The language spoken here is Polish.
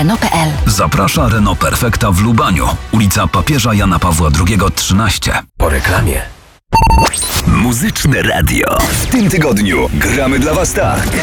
Renault.pl. Zaprasza Renault Perfecta w Lubaniu. Ulica Papieża Jana Pawła II 13. Po reklamie. Muzyczne radio. W tym tygodniu gramy dla Was tak.